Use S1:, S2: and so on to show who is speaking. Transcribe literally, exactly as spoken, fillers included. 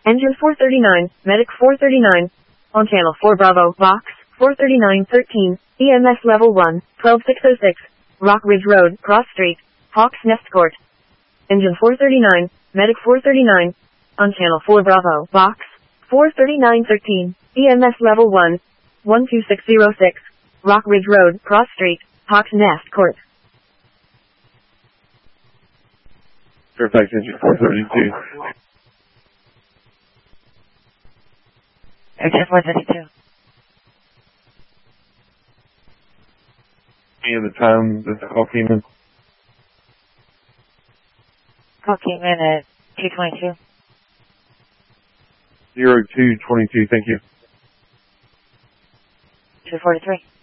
S1: Engine four thirty-nine, Medic four thirty-nine. On channel four Bravo, Box, four thirty-nine thirteen, E M S level one, twelve six oh six, Rock Ridge Road, Cross Street, Hawks Nest Court. Engine four thirty-nine, Medic four thirty-nine. On channel four Bravo, Box, four thirty-nine thirteen, E M S level one, one two six oh six, Rock Ridge Road, Cross Street, Hawks Nest Court.
S2: Fairfax Engine four thirty-two.
S3: Engine four thirty-two.
S2: And the time that the call came in?
S3: Call came in at two twenty-two.
S2: zero two twenty-two, thank you.
S3: two forty-three.